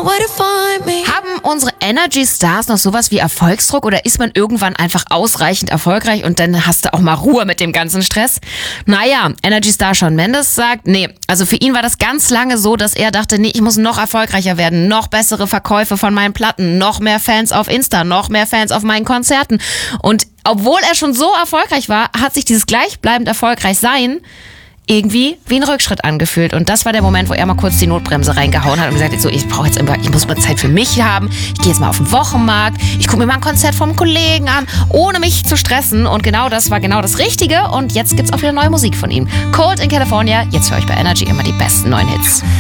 Haben unsere Energy Stars noch sowas wie Erfolgsdruck oder ist man irgendwann einfach ausreichend erfolgreich und dann hast du auch mal Ruhe mit dem ganzen Stress? Naja, Energy Star Shawn Mendes sagt, nee, also für ihn war das ganz lange so, dass er dachte, nee, ich muss noch erfolgreicher werden, noch bessere Verkäufe von meinen Platten, noch mehr Fans auf Insta, noch mehr Fans auf meinen Konzerten. Und obwohl er schon so erfolgreich war, hat sich dieses gleichbleibend erfolgreich sein irgendwie wie ein Rückschritt angefühlt. Und das war der Moment, wo er mal kurz die Notbremse reingehauen hat und gesagt hat, so, ich muss mal Zeit für mich haben. Ich gehe jetzt mal auf den Wochenmarkt. Ich gucke mir mal ein Konzert vom Kollegen an, ohne mich zu stressen. Und genau das war genau das Richtige. Und jetzt gibt's auch wieder neue Musik von ihm. Cold in California. Jetzt höre ich bei Energy immer die besten neuen Hits.